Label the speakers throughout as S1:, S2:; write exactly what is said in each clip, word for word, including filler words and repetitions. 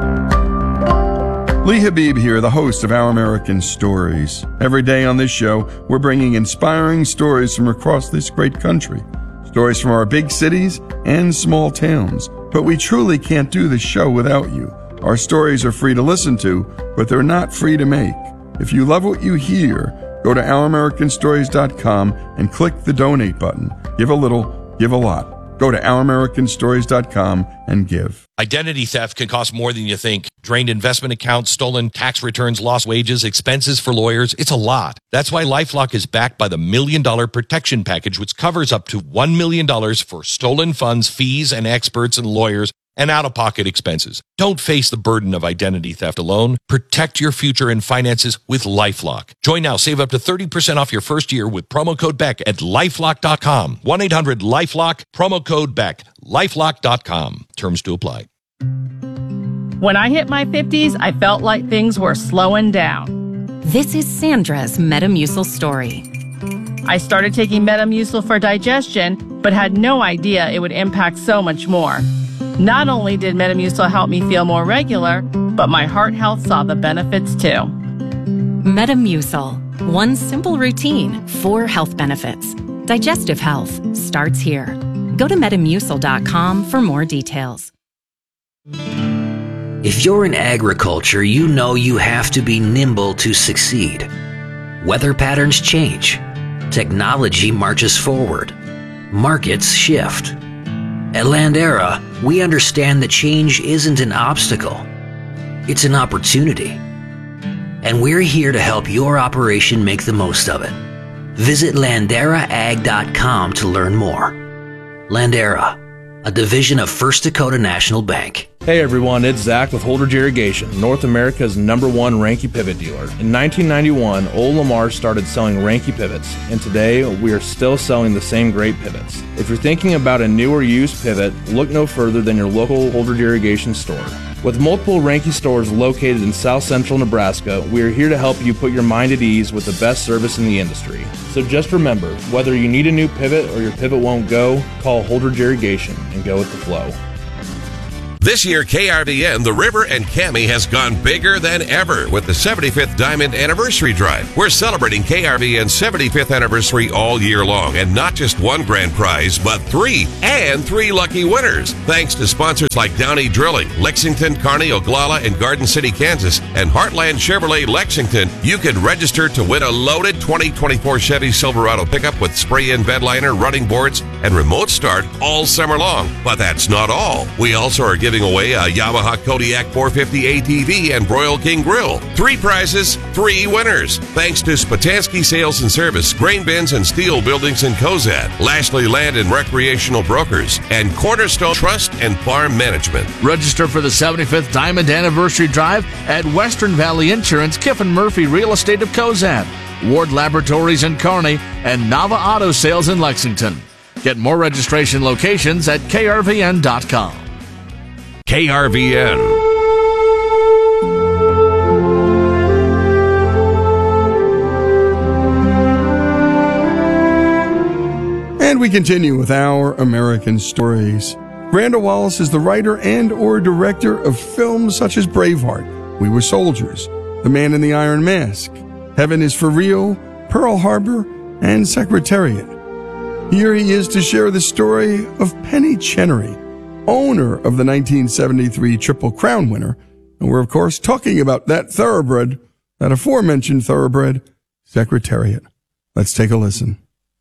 S1: Lee Habib here, the host of Our American Stories. Every day on this show, we're bringing inspiring stories from across this great country. Stories from our big cities and small towns. But we truly can't do this show without you. Our stories are free to listen to, but they're not free to make. If you love what you hear, go to our american stories dot com and click the donate button. Give a little, give a lot. Go to our american stories dot com and give.
S2: Identity theft can cost more than you think. Drained investment accounts, stolen tax returns, lost wages, expenses for lawyers. It's a lot. That's why LifeLock is backed by the Million Dollar Protection Package, which covers up to one million dollars for stolen funds, fees, and experts and lawyers, and out-of-pocket expenses. Don't face the burden of identity theft alone. Protect your future and finances with LifeLock. Join now. Save up to thirty percent off your first year with promo code Beck at lifelock dot com. one eight hundred lifelock, promo code Beck, lifelock dot com. Terms to apply.
S3: When I hit my fifties, I felt like things were slowing down.
S4: This is Sandra's Metamucil story.
S3: I started taking Metamucil for digestion, but had no idea it would impact so much more. Not only did Metamucil help me feel more regular, but my heart health saw the benefits too.
S4: Metamucil. One simple routine, four health benefits. Digestive health starts here. Go to metamucil dot com for more details.
S5: If you're in agriculture, you know you have to be nimble to succeed. Weather patterns change. Technology marches forward. Markets shift. At Landera, we understand that change isn't an obstacle. It's an opportunity. And we're here to help your operation make the most of it. Visit landera ag dot com to learn more. Landera, a division of First Dakota National Bank.
S6: Hey everyone, it's Zach with Holdridge Irrigation, North America's number one Ranke pivot dealer. In nineteen ninety-one, Ole Lamar started selling Ranke pivots, and today we are still selling the same great pivots. If you're thinking about a new or used pivot, look no further than your local Holdridge Irrigation store. With multiple Ranke stores located in South Central Nebraska, we are here to help you put your mind at ease with the best service in the industry. So just remember, whether you need a new pivot or your pivot won't go, call Holdridge Irrigation and go with the flow.
S7: This year, K R V N, The River, and Cami has gone bigger than ever with the seventy-fifth Diamond Anniversary Drive. We're celebrating K R V N's seventy-fifth anniversary all year long, and not just one grand prize, but three, and three lucky winners. Thanks to sponsors like Downey Drilling, Lexington, Kearney, Oglala, and Garden City, Kansas, and Heartland Chevrolet Lexington, you can register to win a loaded twenty twenty-four Chevy Silverado pickup with spray-in bed liner, running boards, and remote start all summer long. But that's not all. We also are giving away a Yamaha Kodiak four fifty A T V and Broil King Grill. Three prizes, three winners. Thanks to Spatansky Sales and Service, Grain Bins and Steel Buildings in Cozad, Lashley Land and Recreational Brokers, and Cornerstone Trust and Farm Management.
S8: Register for the seventy-fifth Diamond Anniversary Drive at Western Valley Insurance, Kiffin Murphy Real Estate of Cozad, Ward Laboratories in Kearney, and Nava Auto Sales in Lexington. Get more registration locations at K R V N dot com.
S7: K R V N.
S1: And we continue with Our American Stories. Randall Wallace is the writer and or director of films such as Braveheart, We Were Soldiers, The Man in the Iron Mask, Heaven is for Real, Pearl Harbor, and Secretariat. Here he is to share the story of Penny Chenery, owner of the nineteen seventy-three Triple Crown winner. And we're, of course, talking about that thoroughbred, that aforementioned thoroughbred, Secretariat. Let's take a listen.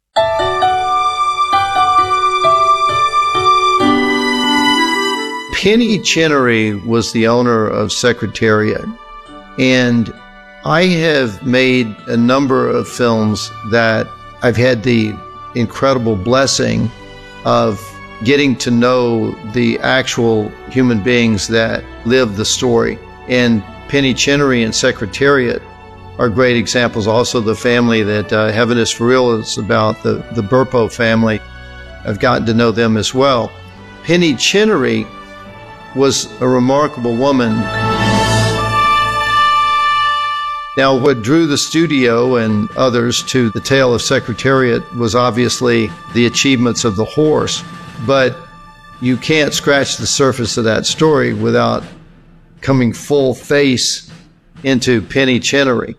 S9: Penny Chenery was the owner of Secretariat, and I have made a number of films that I've had the incredible blessing of getting to know the actual human beings that live the story. And Penny Chenery and Secretariat are great examples. Also, the family that uh, Heaven is for Real is about, the, the Burpo family. I've gotten to know them as well. Penny Chenery was a remarkable woman. Now, what drew the studio and others to the tale of Secretariat was obviously the achievements of the horse. But you can't scratch the surface of that story without coming full face into Penny Chinnery.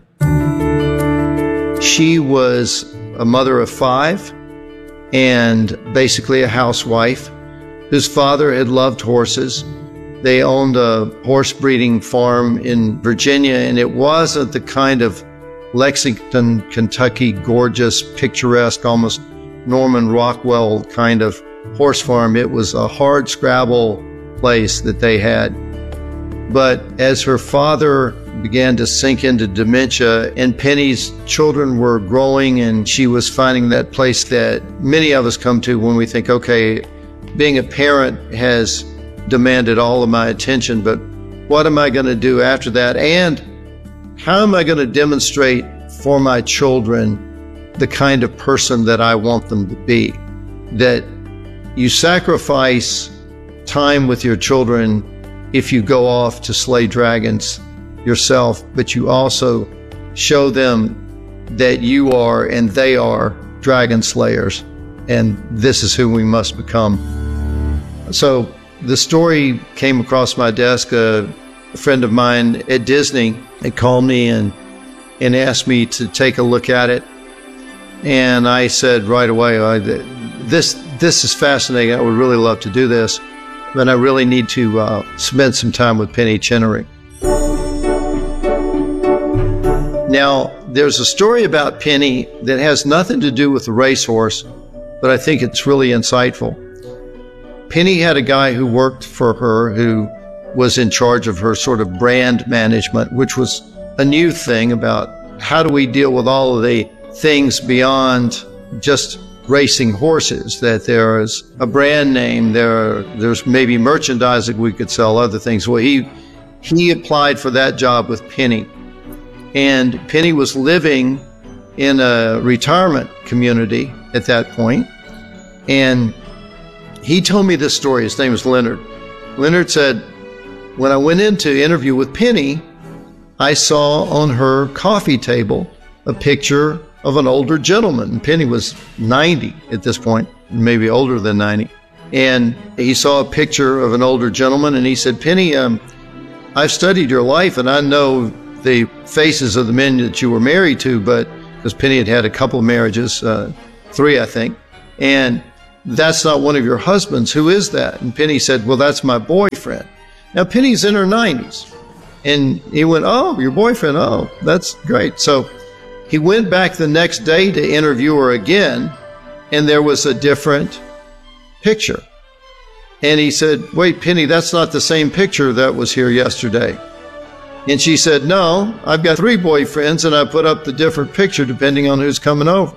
S9: She was a mother of five and basically a housewife whose father had loved horses. They owned a horse breeding farm in Virginia, and it wasn't the kind of Lexington, Kentucky, gorgeous, picturesque, almost Norman Rockwell kind of horse farm. It was a hard scrabble place that they had. But as her father began to sink into dementia and Penny's children were growing and she was finding that place that many of us come to when we think, okay, being a parent has demanded all of my attention, but what am I going to do after that? And how am I going to demonstrate for my children the kind of person that I want them to be? That you sacrifice time with your children if you go off to slay dragons yourself, but you also show them that you are and they are dragon slayers, and this is who we must become. So the story came across my desk. A, a friend of mine at Disney had called me and and asked me to take a look at it, and I said right away, I, this this is fascinating. I would really love to do this, but I really need to uh, spend some time with Penny Chinnery. Now, there's a story about Penny that has nothing to do with the racehorse, but I think it's really insightful. Penny had a guy who worked for her who was in charge of her sort of brand management, which was a new thing about how do we deal with all of the things beyond just racing horses, that there is a brand name, there there's maybe merchandise that we could sell, other things. Well, he he applied for that job with Penny. And Penny was living in a retirement community at that point. And he told me this story. His name was Leonard. Leonard said, when I went in to interview with Penny, I saw on her coffee table a picture of an older gentleman. Penny was ninety at this point, maybe older than ninety. And he saw a picture of an older gentleman, and he said, Penny, um, I've studied your life, and I know the faces of the men that you were married to, but because Penny had had a couple of marriages, uh, three, I think, and that's not one of your husbands. Who is that? And Penny said, well, that's my boyfriend. Now, Penny's in her nineties. And he went, oh, your boyfriend, oh, that's great. So he went back the next day to interview her again, and there was a different picture. And he said, wait, Penny, that's not the same picture that was here yesterday. And she said, no, I've got three boyfriends, and I put up the different picture depending on who's coming over.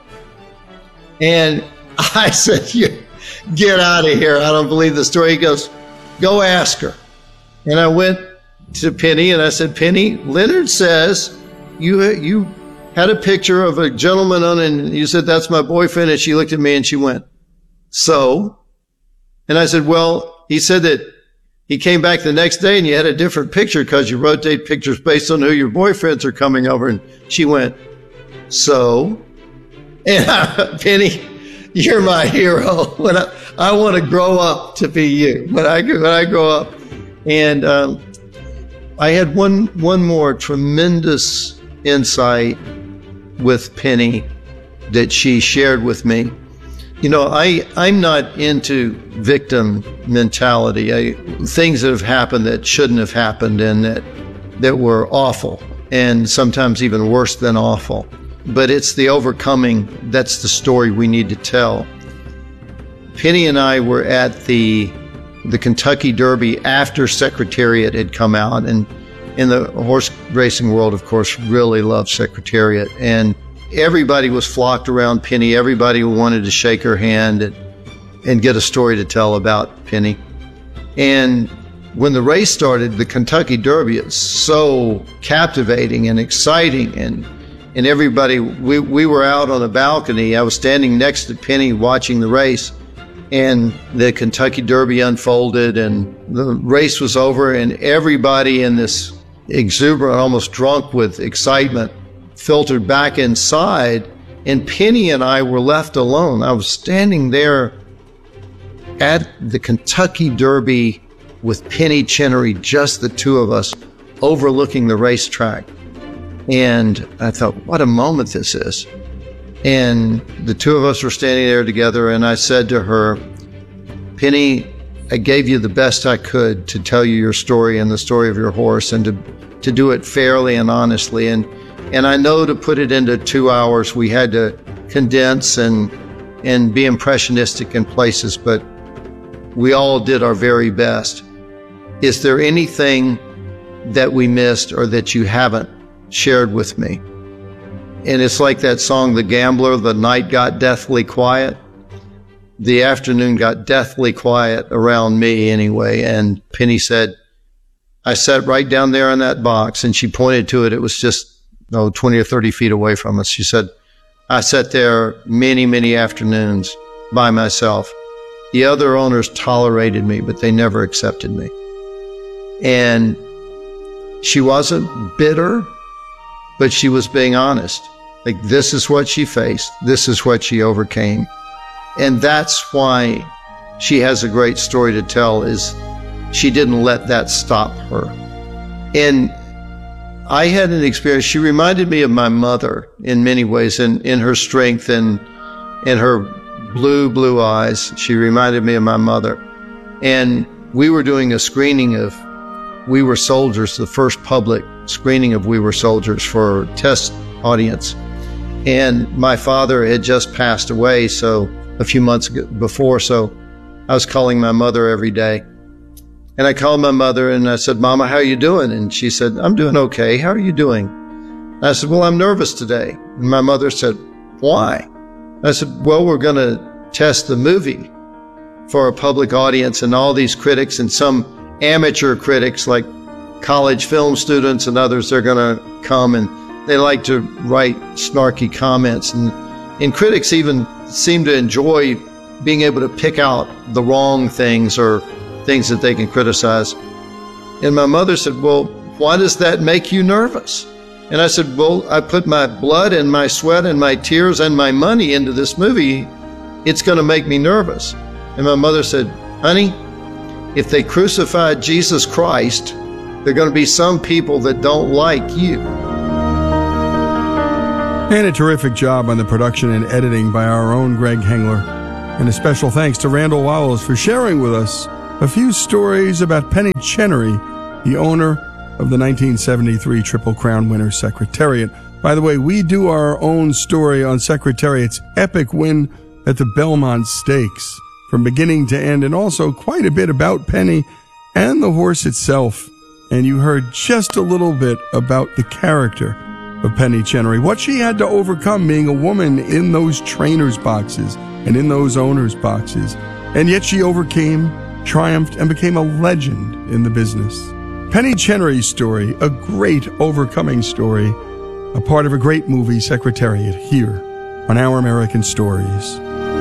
S9: And I said, you, get out of here. I don't believe the story. He goes, go ask her. And I went to Penny, and I said, Penny, Leonard says you you had a picture of a gentleman on, and you said, that's my boyfriend. And she looked at me, and she went, so? And I said, well, he said that he came back the next day and you had a different picture because you rotate pictures based on who your boyfriends are coming over. And she went, so? And I, Penny, you're my hero. When I, I want to grow up to be you. When I, when I grow up. And um, I had one, one more tremendous insight with Penny that she shared with me. You know, I, I'm not into victim mentality. I, things that have happened that shouldn't have happened and that, that were awful and sometimes even worse than awful. But it's the overcoming, that's the story we need to tell. Penny and I were at the, the Kentucky Derby after Secretariat had come out. And in the horse racing world, of course, really loved Secretariat. And everybody was flocked around Penny. Everybody wanted to shake her hand and, and get a story to tell about Penny. And when the race started, the Kentucky Derby is so captivating and exciting. And, and everybody, we, we were out on a balcony. I was standing next to Penny watching the race. And the Kentucky Derby unfolded and the race was over. And everybody in this exuberant, almost drunk with excitement, filtered back inside, and Penny and I were left alone. I was standing there at the Kentucky Derby with Penny Chinnery, just the two of us, overlooking the racetrack. And I thought, what a moment this is. And the two of us were standing there together, and I said to her, Penny, I gave you the best I could to tell you your story and the story of your horse, and to, to do it fairly and honestly. And, and I know to put it into two hours, we had to condense and, and be impressionistic in places, but we all did our very best. Is there anything that we missed or that you haven't shared with me? And it's like that song, The Gambler, the night got deathly quiet. The afternoon got deathly quiet around me anyway. And Penny said, I sat right down there in that box, and she pointed to it. It was just, no, twenty or thirty feet away from us. She said, I sat there many, many afternoons by myself. The other owners tolerated me, but they never accepted me. And she wasn't bitter, but she was being honest. Like, this is what she faced. This is what she overcame. And that's why she has a great story to tell, is she didn't let that stop her. And I had an experience. She reminded me of my mother in many ways, in, in her strength and in her blue, blue eyes. She reminded me of my mother. And we were doing a screening of We Were Soldiers, the first public screening of We Were Soldiers for a test audience. And my father had just passed away, so a few months ago, before, so I was calling my mother every day. And I called my mother and I said, Mama, how are you doing? And she said, I'm doing okay. How are you doing? And I said, well, I'm nervous today. And my mother said, why? I said, well, we're going to test the movie for a public audience, and all these critics and some amateur critics like college film students and others, they're going to come, and they like to write snarky comments. And, and critics even seem to enjoy being able to pick out the wrong things or things that they can criticize. And my mother said, well, why does that make you nervous? And I said, well, I put my blood and my sweat and my tears and my money into this movie. It's going to make me nervous. And my mother said, honey, if they crucified Jesus Christ, there are going to be some people that don't like you.
S1: And a terrific job on the production and editing by our own Greg Hengler. And a special thanks to Randall Wallace for sharing with us a few stories about Penny Chinnery, the owner of the nineteen seventy-three Triple Crown winner Secretariat. By the way, we do our own story on Secretariat's epic win at the Belmont Stakes from beginning to end, and also quite a bit about Penny and the horse itself. And you heard just a little bit about the character of Penny Chinnery, what she had to overcome being a woman in those trainers' boxes and in those owners' boxes. And yet she overcame, triumphed, and became a legend in the business. Penny Chinnery's story, a great overcoming story, a part of a great movie, Secretariat, here on Our American Stories.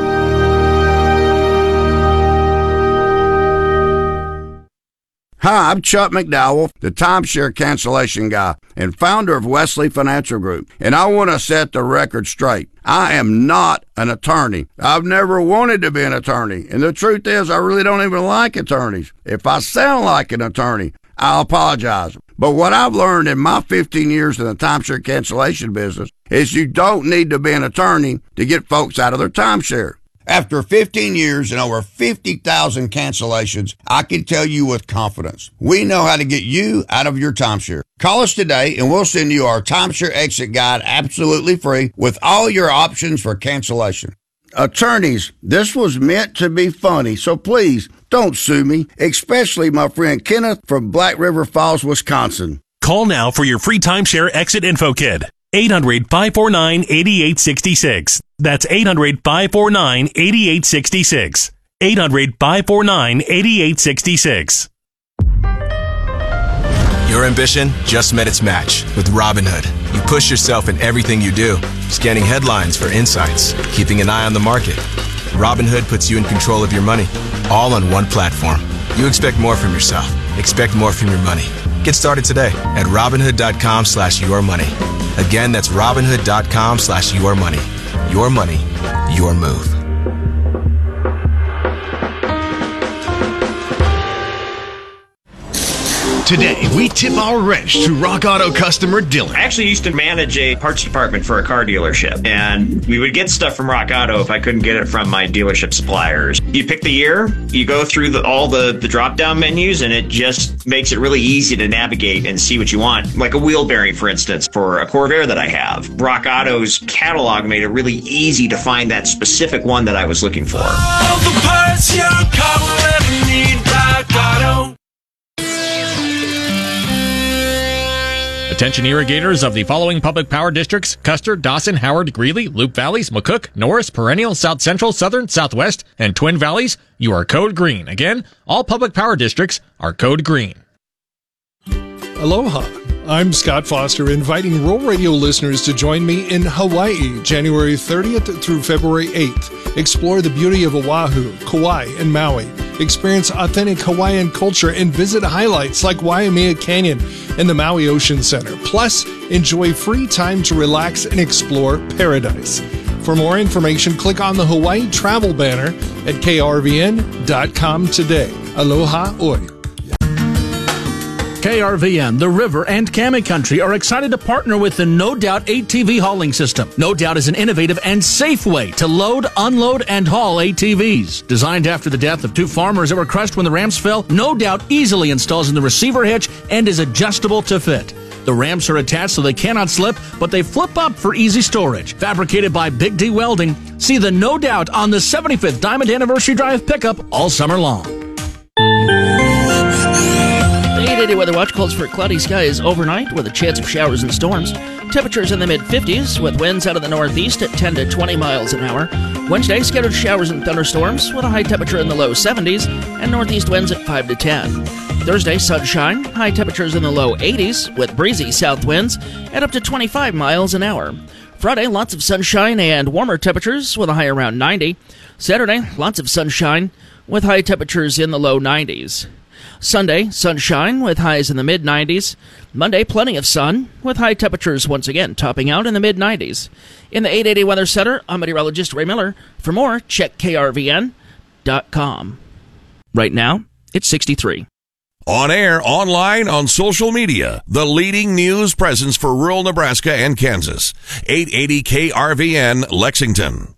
S10: Hi, I'm Chuck McDowell, the timeshare cancellation guy and founder of Wesley Financial Group, and I want to set the record straight. I am not an attorney. I've never wanted to be an attorney, and the truth is I really don't even like attorneys. If I sound like an attorney, I'll apologize. But what I've learned in my fifteen years in the timeshare cancellation business is you don't need to be an attorney to get folks out of their timeshare. After fifteen years and over fifty thousand cancellations, I can tell you with confidence, we know how to get you out of your timeshare. Call us today and we'll send you our timeshare exit guide absolutely free with all your options for cancellation. Attorneys, this was meant to be funny, so please don't sue me, especially my friend Kenneth from Black River Falls, Wisconsin.
S11: Call now for your free timeshare exit info kit. eight hundred, five four nine, eight eight six six. That's eight hundred, five four nine, eight eight six six. eight hundred, five four nine, eight eight six six.
S12: Your ambition just met its match with Robinhood. You push yourself in everything you do, scanning headlines for insights, keeping an eye on the market. Robinhood puts you in control of your money, all on one platform. You expect more from yourself. Expect more from your money. Get started today at Robinhood.com slash your money. Again, that's Robinhood.com slash your money. Your money, your move.
S13: Today, we tip our wrench to Rock Auto customer Dylan.
S14: I actually used to manage a parts department for a car dealership, and we would get stuff from Rock Auto if I couldn't get it from my dealership suppliers. You pick the year, you go through the, all the, the drop-down menus, and it just makes it really easy to navigate and see what you want. Like a wheel bearing, for instance, for a Corvair that I have. Rock Auto's catalog made it really easy to find that specific one that I was looking for.
S15: All the parts your car will ever need, Rock Auto.
S16: Attention irrigators of the following public power districts: Custer, Dawson, Howard, Greeley, Loop Valleys, McCook, Norris, Perennial, South Central, Southern, Southwest, and Twin Valleys. You are code green. Again, all public power districts are code green.
S17: Aloha. I'm Scott Foster, inviting Rural Radio listeners to join me in Hawaii, January thirtieth through February eighth. Explore the beauty of Oahu, Kauai, and Maui. Experience authentic Hawaiian culture and visit highlights like Waimea Canyon and the Maui Ocean Center. Plus, enjoy free time to relax and explore paradise. For more information, click on the Hawaii travel banner at K R V N dot com today. Aloha oi.
S8: K R V N, the River, and Kami Country are excited to partner with the No Doubt A T V hauling system. No Doubt is an innovative and safe way to load, unload, and haul A T Vs. Designed after the death of two farmers that were crushed when the ramps fell, No Doubt easily installs in the receiver hitch and is adjustable to fit. The ramps are attached so they cannot slip, but they flip up for easy storage. Fabricated by Big D Welding, see the No Doubt on the seventy-fifth Diamond Anniversary Drive pickup all summer long.
S18: eight eighty Weather Watch calls for cloudy skies overnight with a chance of showers and storms. Temperatures in the mid-fifties with winds out of the northeast at ten to twenty miles an hour. Wednesday, scattered showers and thunderstorms with a high temperature in the low seventies and northeast winds at five to ten. Thursday, sunshine, high temperatures in the low eighties with breezy south winds at up to twenty-five miles an hour. Friday, lots of sunshine and warmer temperatures with a high around ninety. Saturday, lots of sunshine with high temperatures in the low nineties. Sunday, sunshine with highs in the mid-nineties. Monday, plenty of sun with high temperatures once again topping out in the mid-nineties. In the eight eighty Weather Center, I'm meteorologist Ray Miller. For more, check K R V N dot com. Right now, it's sixty-three.
S7: On air, online, on social media, the leading news presence for rural Nebraska and Kansas. eight eighty K R V N, Lexington.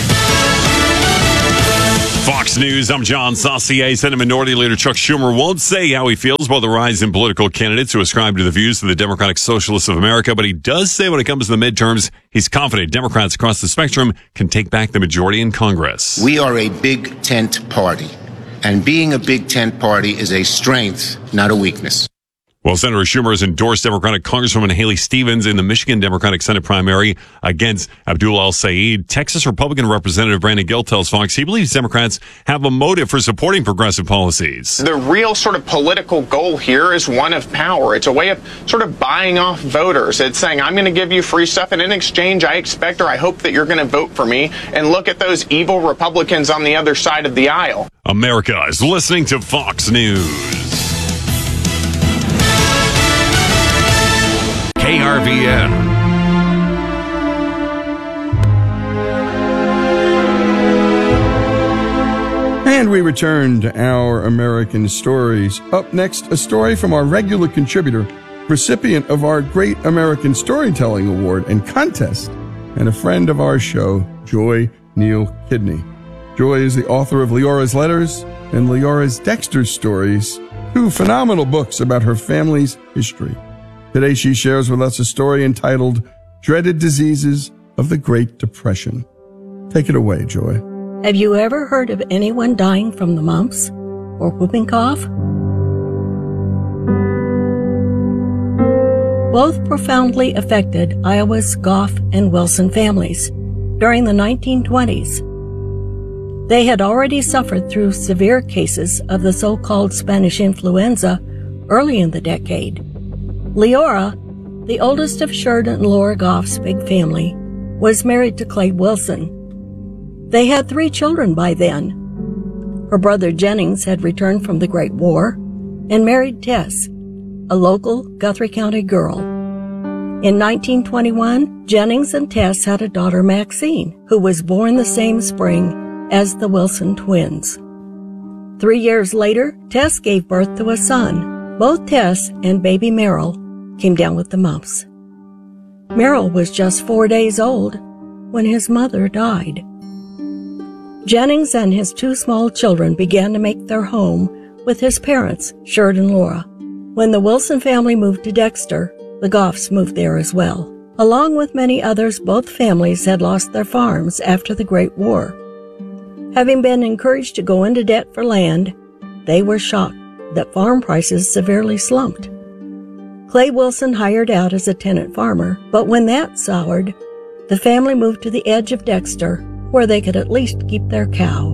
S19: Fox News, I'm John Saucier. Senate Minority Leader Chuck Schumer won't say how he feels about the rise in political candidates who ascribe to the views of the Democratic Socialists of America, but he does say when it comes to the midterms, he's confident Democrats across the spectrum can take back the majority in Congress.
S20: We are a big tent party, and being a big tent party is a strength, not a weakness.
S19: Well, Senator Schumer has endorsed Democratic Congresswoman Haley Stevens in the Michigan Democratic Senate primary against Abdul El-Sayed. Texas Republican Representative Brandon Gill tells Fox he believes Democrats have a motive for supporting progressive policies.
S21: The real sort of political goal here is one of power. It's a way of sort of buying off voters. It's saying, I'm going to give you free stuff, and in exchange, I expect or I hope that you're going to vote for me. And look at those evil Republicans on the other side of the aisle.
S19: America is listening to Fox News.
S7: K R V N.
S1: And we return to Our American Stories. Up next, a story from our regular contributor, recipient of our Great American Storytelling Award and contest, and a friend of our show, Joy Neal Kidney. Joy is the author of Leora's Letters and Leora's Dexter Stories, two phenomenal books about her family's history. Today she shares with us a story entitled Dreaded Diseases of the Great Depression. Take it away, Joy.
S22: Have you ever heard of anyone dying from the mumps or whooping cough? Both profoundly affected Iowa's Goff and Wilson families during the nineteen twenties. They had already suffered through severe cases of the so-called Spanish influenza early in the decade. Leora, the oldest of Sheridan and Laura Goff's big family, was married to Clay Wilson. They had three children by then. Her brother Jennings had returned from the Great War and married Tess, a local Guthrie County girl. In nineteen twenty-one, Jennings and Tess had a daughter, Maxine, who was born the same spring as the Wilson twins. Three years later, Tess gave birth to a son, Both Tess and baby Merrill came down with the mumps. Merrill was just four days old when his mother died. Jennings and his two small children began to make their home with his parents, Sherrod and Laura. When the Wilson family moved to Dexter, the Goffs moved there as well. Along with many others, both families had lost their farms after the Great War. Having been encouraged to go into debt for land, they were shocked that farm prices severely slumped. Clay Wilson hired out as a tenant farmer, but when that soured, the family moved to the edge of Dexter, where they could at least keep their cow.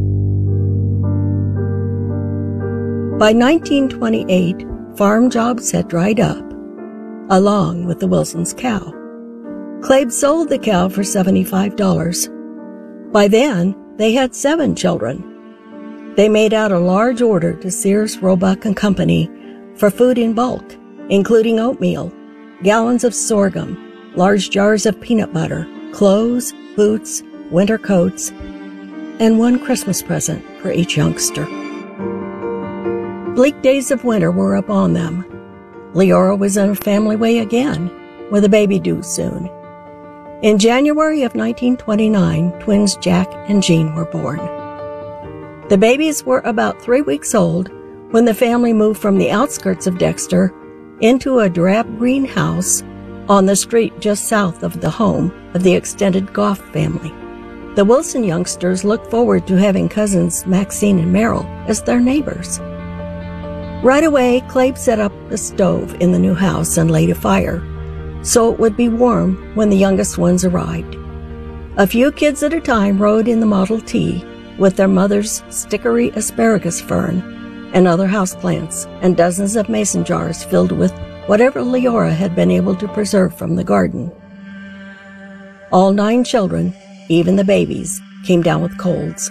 S22: By nineteen twenty-eight, farm jobs had dried up, along with the Wilsons' cow. Clabe sold the cow for seventy-five dollars. By then, they had seven children. They made out a large order to Sears, Roebuck and Company for food in bulk, including oatmeal, gallons of sorghum, large jars of peanut butter, clothes, boots, winter coats, and one Christmas present for each youngster. Bleak days of winter were upon them. Leora was in a family way again, with a baby due soon. In January of nineteen twenty-nine, twins Jack and Jean were born. The babies were about three weeks old when the family moved from the outskirts of Dexter into a drab green house on the street just south of the home of the extended Goff family. The Wilson youngsters looked forward to having cousins Maxine and Merrill as their neighbors. Right away, Clabe set up a stove in the new house and laid a fire, so it would be warm when the youngest ones arrived. A few kids at a time rode in the Model T with their mother's stickery asparagus fern and other houseplants, and dozens of mason jars filled with whatever Leora had been able to preserve from the garden. All nine children, even the babies, came down with colds.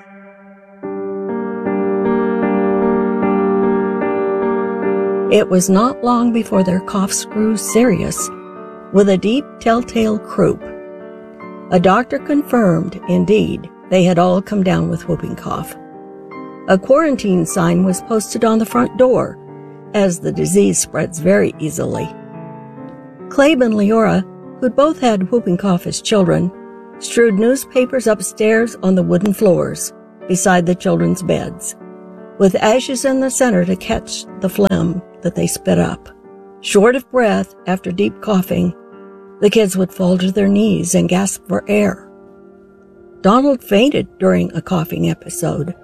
S22: It was not long before their coughs grew serious, with a deep telltale croup. A doctor confirmed, indeed, they had all come down with whooping cough. A quarantine sign was posted on the front door, as the disease spreads very easily. Clabe and Leora, who'd both had whooping cough as children, strewed newspapers upstairs on the wooden floors, beside the children's beds, with ashes in the center to catch the phlegm that they spit up. Short of breath after deep coughing, the kids would fall to their knees and gasp for air. Donald fainted during a coughing episode.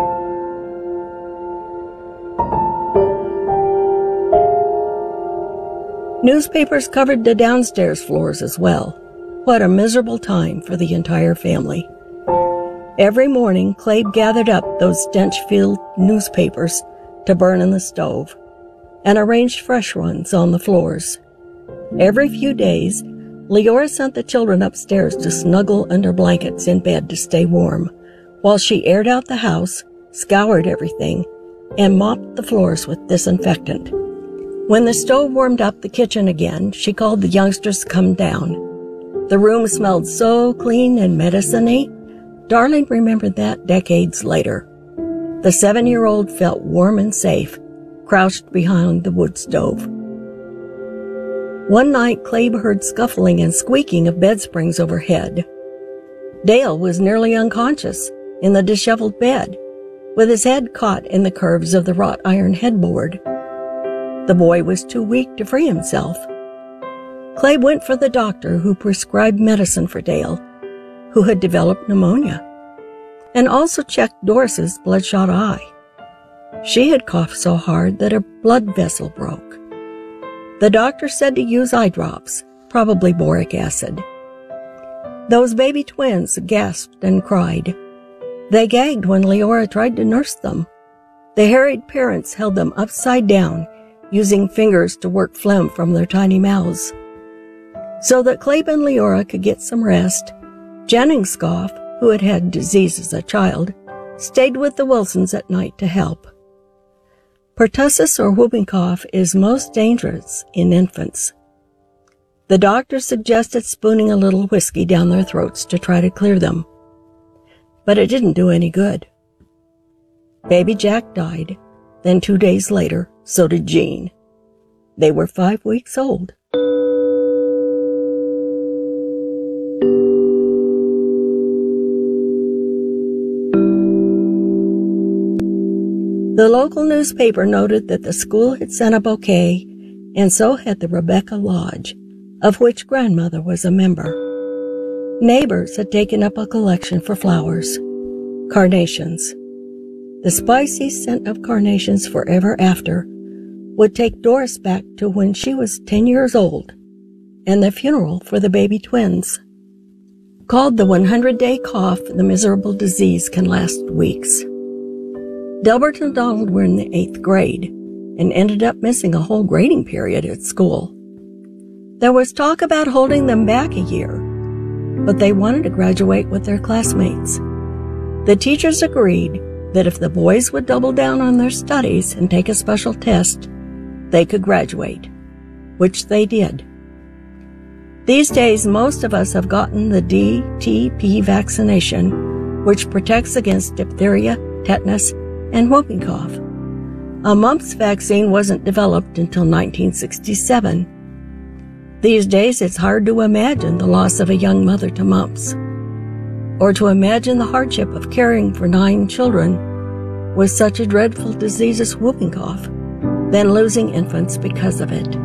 S22: Newspapers covered the downstairs floors as well. What a miserable time for the entire family. Every morning, Clabe gathered up those stench-filled newspapers to burn in the stove and arranged fresh ones on the floors. Every few days, Leora sent the children upstairs to snuggle under blankets in bed to stay warm, while she aired out the house, scoured everything, and mopped the floors with disinfectant. When the stove warmed up the kitchen again, she called the youngsters to come down. The room smelled so clean and medicine-y, Darling remembered that decades later. The seven-year-old felt warm and safe, crouched behind the wood stove. One night, Clabe heard scuffling and squeaking of bed springs overhead. Dale was nearly unconscious in the disheveled bed, with his head caught in the curves of the wrought iron headboard. The boy was too weak to free himself. Clabe went for the doctor who prescribed medicine for Dale, who had developed pneumonia, and also checked Doris's bloodshot eye. She had coughed so hard that her blood vessel broke. The doctor said to use eye drops, probably boric acid. Those baby twins gasped and cried. They gagged when Leora tried to nurse them. The harried parents held them upside down, using fingers to work phlegm from their tiny mouths. So that Clabe and Leora could get some rest, Jennings Goff, who had had disease as a child, stayed with the Wilsons at night to help. Pertussis or whooping cough is most dangerous in infants. The doctor suggested spooning a little whiskey down their throats to try to clear them, but it didn't do any good. Baby Jack died, then two days later, So did Jean. They were five weeks old. The local newspaper noted that the school had sent a bouquet, and so had the Rebecca Lodge, of which grandmother was a member. Neighbors had taken up a collection for flowers, carnations. The spicy scent of carnations forever after would take Doris back to when she was ten years old, and the funeral for the baby twins. Called the hundred-day cough, the miserable disease can last weeks. Delbert and Donald were in the eighth grade and ended up missing a whole grading period at school. There was talk about holding them back a year, but they wanted to graduate with their classmates. The teachers agreed that if the boys would double down on their studies and take a special test, they could graduate, which they did. These days, most of us have gotten the D T P vaccination, which protects against diphtheria, tetanus, and whooping cough. A mumps vaccine wasn't developed until nineteen sixty-seven. These days, it's hard to imagine the loss of a young mother to mumps, or to imagine the hardship of caring for nine children with such a dreadful disease as whooping cough, then losing infants because of it.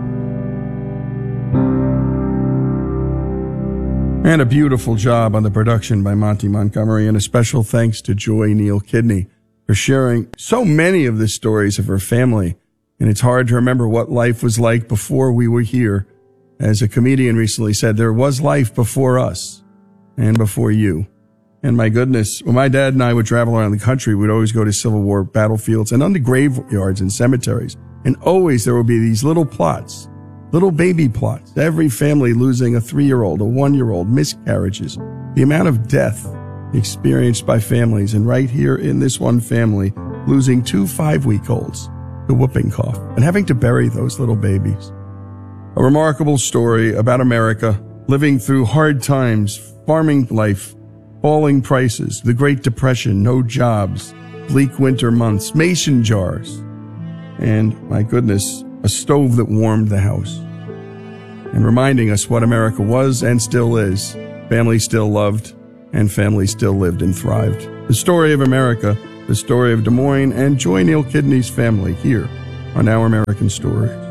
S1: And a beautiful job on the production by Monty Montgomery, and a special thanks to Joy Neal Kidney for sharing so many of the stories of her family. And it's hard to remember what life was like before we were here. As a comedian recently said, there was life before us and before you. And my goodness, when my dad and I would travel around the country, we'd always go to Civil War battlefields and under graveyards and cemeteries. And always there would be these little plots, little baby plots. Every family losing a three-year-old, a one-year-old, miscarriages. The amount of death experienced by families, and right here in this one family, losing two five-week-olds to whooping cough and having to bury those little babies. A remarkable story about America living through hard times, farming life, falling prices, the Great Depression, no jobs, bleak winter months, mason jars, and, my goodness, a stove that warmed the house. And reminding us what America was and still is. Family still loved, and family still lived and thrived. The story of America, the story of Des Moines and Joy Neal Kidney's family here on Our American Stories.